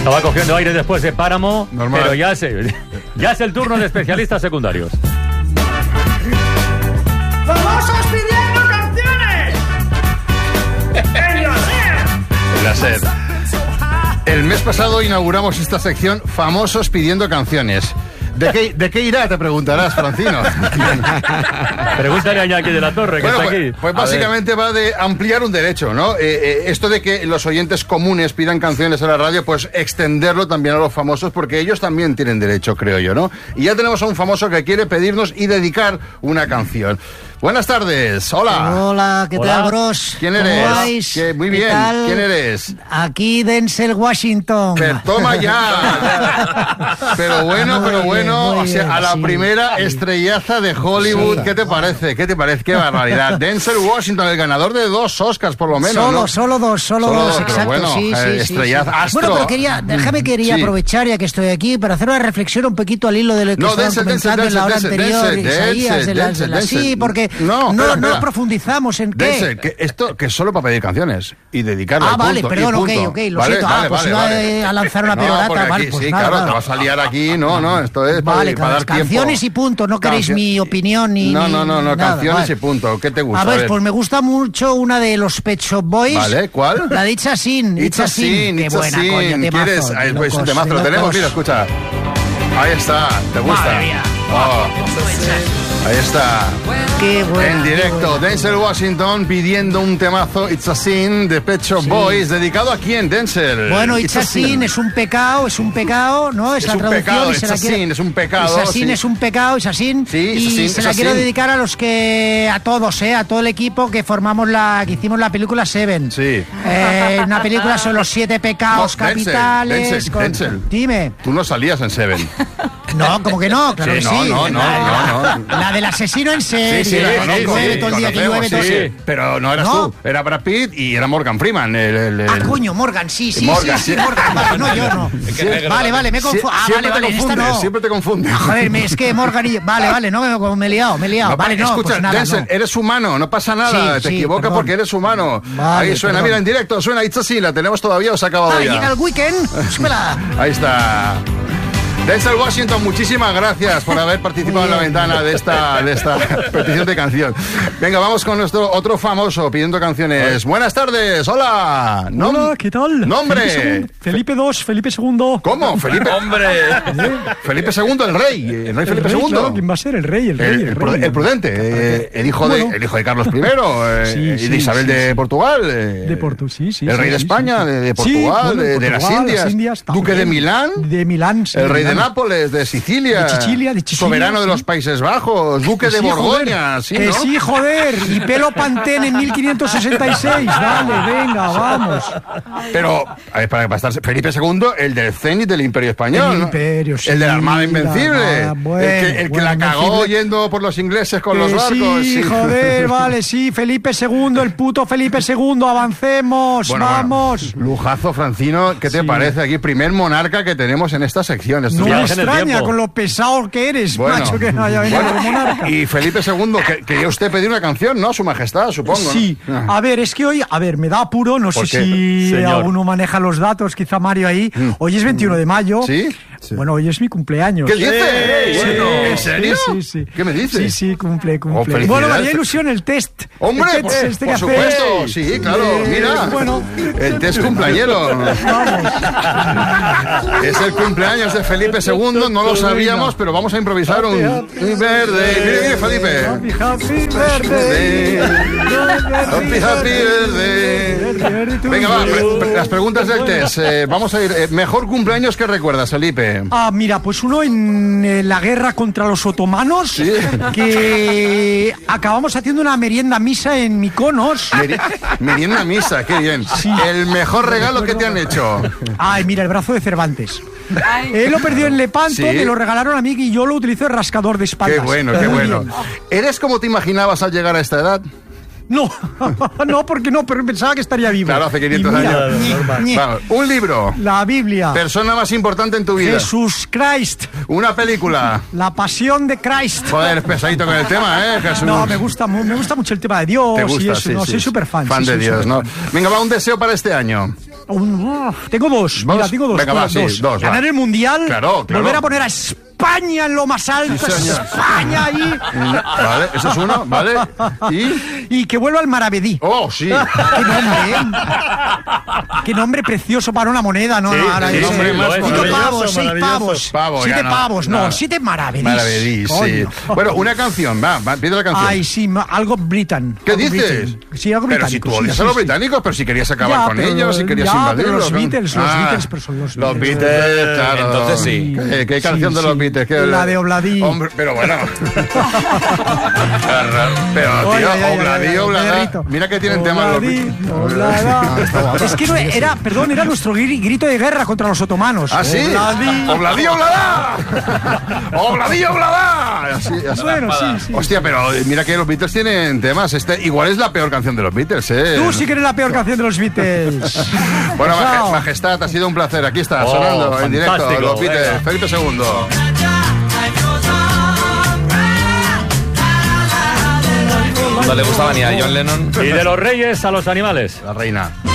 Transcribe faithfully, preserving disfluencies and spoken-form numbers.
Estaba cogiendo aire después de Páramo, Normal. pero ya es, ya es el turno de especialistas secundarios. ¡Famosos pidiendo canciones! ¡En la SER! En la SER. El mes pasado inauguramos esta sección Famosos pidiendo canciones. ¿De qué, ¿De qué irá? Te preguntarás, Francino. Pregúntale a Iñaki de la Torre, que Bueno, está pues, aquí. pues básicamente va de ampliar un derecho, ¿no? Eh, eh, esto de que los oyentes comunes pidan canciones a la radio, pues extenderlo también a los famosos, porque ellos también tienen derecho, creo yo, ¿no? Y ya tenemos a un famoso que quiere pedirnos y dedicar una canción. Buenas tardes, hola. Hola, ¿qué Hola. tal, bros? ¿Quién ¿Cómo eres? vais? ¿Qué? Muy ¿Qué bien. tal? ¿Quién eres? Aquí Denzel Washington. Pero toma ya. Pero bueno, Muy pero bien, bueno, muy o sea, bien, a la sí. primera estrellaza de Hollywood, Sí. ¿qué te parece? ¿Qué te parece? Qué barbaridad. Denzel Washington, el ganador de dos Oscars por lo menos, Solo, ¿no? solo dos, solo, Solo dos, dos, pero exacto, bueno, sí, eh, sí, sí, estrellaza, sí. astro. Bueno, pero quería, déjame quería Sí. aprovechar ya que estoy aquí para hacer una reflexión un poquito al hilo de lo que No, estaban Denzel, comentando Denzel, en la hora Denzel, anterior, Denzel, Isaías, Denzel, de las- de Denzel, las- sí, Denzel. porque No, no, espera, no espera. profundizamos en qué. Denzel, que esto que es solo para pedir canciones y dedicarlo Ah, al vale, punto, perdón, y ok, punto. ok, lo Vale, siento. vale, Ah, pues vale, iba vale. a lanzar una No, perorata, porque vale, aquí, pues sí, nada, claro, nada. te vas a liar aquí, no, no, esto es para, Vale, para dar tiempo. canciones y punto, no queréis Cancio- mi opinión ni No, ni no, no, no, nada, canciones vale. y punto. ¿Qué te gusta? A ver, pues me gusta mucho una de los Pet Shop Boys. Vale, ¿cuál? La de It's a Sin. It's a Sin, Qué It's a buena, Sin. coño, temazo. ¿Quieres? de Ahí, pues, un locos, temazo, de lo tenemos, locos. mira, escucha. Ahí está, ¿te gusta? Madre mía. Oh, ahí está. Qué buena. En qué directo, buena. Denzel Washington pidiendo un temazo It's a Sin de Pet Shop Sí. Boys. ¿Dedicado a quién, Denzel? Bueno, It's a Sin es un pecado, es un pecado, ¿no? Es, Es la un traducción pecado, y se It's la a quiero- Sin, es un pecado, It's a Sin sí. es un pecado, It's a Sin. Sí, It's a y Sin, se It's la a quiero Sin. dedicar a los que, a todos, ¿eh? A todo el equipo que formamos la, que hicimos la película Seven. Sí. Eh, una película sobre los siete pecados No, Denzel, capitales. Denzel, con- Denzel. Dime. Tú no salías en Seven. No, como que no, claro Sí, que no, sí. no, no, la, no, no. la del asesino en serie, Sí, sí, la sí, que sí, llueve sí, todo el día, que conocemos, llueve todo sí, el sí. Pero no eras ¿No? tú, era Brad Pitt y era Morgan Freeman. El, el- el- Ah, coño, Morgan, sí, sí, Morgan, sí, sí, sí. Morgan, vale, no, yo no. Vale, vale, me Sie- confundo. Ah, siempre vale, vale, te en esta confundes, no. siempre te confundes. Joder, me- es que Morgan y... Vale, vale, no, me, me he liado, me he liado. No, vale, no, escucha, pues nada, Denzel, no. eres humano, no pasa nada, Sí, te sí, equivocas perdón. porque eres humano. Vale, Ahí suena, perdón. mira, en directo, suena It's a Sin, la tenemos todavía o se ha acabado Ah, ya. llega el weekend. Espera. Ahí está. Denzel Washington, muchísimas gracias por haber participado en la ventana de esta, de esta petición de canción. Venga, vamos con nuestro otro famoso pidiendo canciones. Buenas tardes, hola. Nom- Hola, ¿qué tal? Nombre. Felipe segundo, Felipe dos, Felipe segundo. ¿Cómo? Felipe. ¡Hombre! Felipe segundo, el rey. El rey Felipe El rey, segundo. claro, ¿quién va a ser? El rey, el rey, El, el, el rey. pru- el prudente, eh, el, hijo de, Bueno. el hijo de Carlos primero eh, Sí, y de sí, Isabel sí, de sí. Portugal. eh, De Portu, sí, sí. El sí, rey de sí, España, sí, sí. de, de Sí, Portugal, bueno, de, de las Portugal, Indias, las Indias, duque de también. Milán, De Milán, sí, el rey de Milán. Nápoles, de Sicilia, De Sicilia, de Sicilia, soberano de sí. los Países Bajos, duque de Sí, Borgoña, joder, sí, que ¿no? sí, joder, y pelo Pantene en mil quinientos sesenta y seis, dale, venga, vamos. Pero, a ver, para, para estar Felipe segundo, el del cenit del Imperio Español, El ¿no? Imperio, sí, el de la Armada la Invencible, Armada, bueno, el que, el que bueno, la cagó Invencible. yendo por los ingleses con Que los barcos. sí, joder, vale, sí, Felipe segundo, el puto Felipe segundo, avancemos, Bueno, vamos. bueno, lujazo, Francino, ¿qué te Sí. parece aquí? Primer monarca que tenemos en esta sección. Esto No es- me viaje en el extraña tiempo. con lo pesado que eres, Bueno, macho, que no haya venido bueno, como monarca. Y Felipe segundo, que quería usted pedir una canción, ¿no? Su majestad, supongo. ¿no? Sí, Ah. a ver, es que hoy, a ver, me da apuro, no sé ¿Por qué? si Señor. alguno maneja los datos, quizá Mario ahí. Hoy es veintiuno de mayo. ¿Sí? Bueno, hoy es mi cumpleaños. ¿Qué dices? Sí, Bueno, Sí, ¿en serio? Sí, sí. ¿Qué me dices? Sí, sí, cumple, cumple. Oh, felicidades. bueno, me haría ilusión el test. Hombre, el por, test este por que supuesto, hace- sí, claro, Eh, mira. Bueno, El test cumpleañero. vamos. Es el cumpleaños de Felipe segundo, no lo sabíamos, pero vamos a improvisar un Happy, verde. Mire, mire, Felipe. Happy, happy birthday. Happy, happy birthday. Venga, va, pre- pre- las preguntas del test. Eh, vamos a ir. eh, mejor cumpleaños que recuerdas, Felipe. Ah, mira, pues uno en eh, la guerra contra los otomanos, que acabamos haciendo una merienda misa en Mykonos. Meri- Merienda misa, qué bien. El mejor regalo que te han hecho. Ay, mira, el brazo de Cervantes. Él lo perdió en Lepanto, Sí. me lo regalaron a mí y yo lo utilizo de rascador de espaldas. Qué bueno, qué Muy bueno. bien. ¿Eres como te imaginabas al llegar a esta edad? No, no, porque no, pero pensaba que estaría vivo. Claro, hace quinientos Y mira, años. ñe, ñe. Vamos, un libro. La Biblia. Persona más importante en tu vida. Jesús Christ. Una película. La pasión de Christ. Joder, es pesadito con el tema, ¿eh, Jesús? No, me gusta, mu- me gusta mucho el tema de Dios Te y gusta, eso, sí, no, sí. soy súper fan. Fan de Dios, ¿no? Venga, va, un deseo para este año. Un- uf, tengo dos. ¿Dos? Mira, tengo dos. Venga, va, dos. sí, dos, Ganar va. el mundial. Claro, claro. Volver a poner a España en lo más alto. Sí, señor. España ahí. Vale, eso es uno, ¿vale? Y... Y que vuelva al Maravedí. ¡Oh, sí! Qué nombre, ¿eh? Qué nombre precioso para una moneda, ¿no? Sí, no, ahora sí, ese- nombre más cinco maravilloso, pavos, seis pavos. Pavo, siete ya no, pavos, no, no. siete maravedís. Maravedís, sí. Coño. Bueno, una canción, va, va, pide la canción. Ay, sí, ma- algo Britain. ¿Qué algo dices? Britain. Sí, algo Pero si británico. tú sí, odias sí, a los sí. británicos, pero si querías acabar Ya, con pero- ellos, si querías ya, pero invadirlos. los ¿no? Beatles, los Ah, Beatles, pero son los Los Beatles. Beatles, claro. Entonces sí. ¿Qué, qué Sí, canción de sí. los Beatles? ¿Qué- La de Obladí. Hombre, pero bueno. Pero, Ay, tío, ay, ay, Obladí, ay, ay, Obladá. derrito. Mira que tienen temas los Obladí, Beatles. Obladá. Es que no era, perdón, era nuestro gri- grito de guerra contra los otomanos. ¿Ah, sí? Obladí. ¡Obladí, Obladá! ¡Obladí, Obladá! Así, así. Bueno, sí, sí. Hostia, pero mira que los Beatles tienen temas. Este igual es la peor canción de los Beatles, ¿eh? Tú sí que eres la peor canción de los Beatles. Bueno, Chao. Maje- Majestad, ha sido un placer. Aquí está, Oh, sonando en directo fantástico, los Beatles. venga. Felipe segundo. No le gustaba ni a John Lennon. Y de los reyes a los animales. La reina.